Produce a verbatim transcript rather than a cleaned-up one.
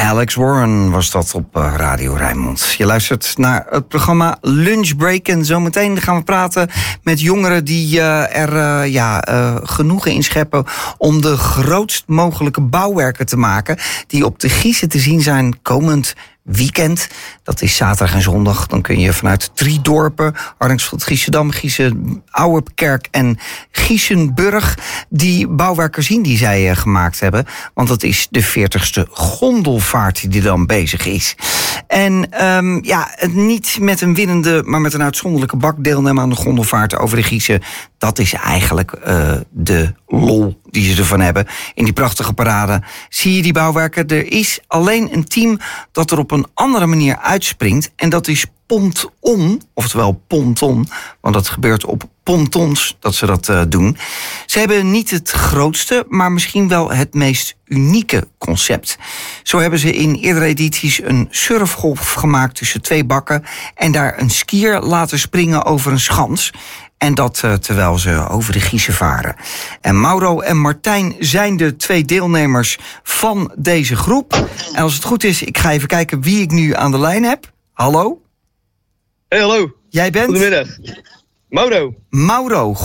Alex Warren was dat op Radio Rijnmond. Je luistert naar het programma Lunchbreak. En zometeen gaan we praten met jongeren die uh, er uh, ja, uh, genoegen in scheppen om de grootst mogelijke bouwwerken te maken die op de Giese te zien zijn komend weekend. Dat is zaterdag en zondag. Dan kun je vanuit drie dorpen, Arnhem-Schot, Giessendam, Giesen, Ouwerkerk en Giesenburg, die bouwwerken zien die zij uh, gemaakt hebben. Want dat is de veertigste gondelvaart die dan bezig is. En um, ja, het niet met een winnende, maar met een uitzonderlijke bak deelnemen aan de gondelvaart over de Giese. Dat is eigenlijk uh, de lol die ze ervan hebben. In die prachtige parade zie je die bouwwerken. Er is alleen een team dat er op een andere manier uitspringt. En dat is Ponton, oftewel ponton. Want dat gebeurt op pontons dat ze dat uh, doen. Ze hebben niet het grootste, maar misschien wel het meest unieke concept. Zo hebben ze in eerdere edities een surfgolf gemaakt tussen twee bakken en daar een skier laten springen over een schans. En dat uh, terwijl ze over de Giese varen. En Mauro en Martijn zijn de twee deelnemers van deze groep. En als het goed is, ik ga even kijken wie ik nu aan de lijn heb. Hallo? Hey, hallo. Jij bent? Goedemiddag. Mauro. Mauro.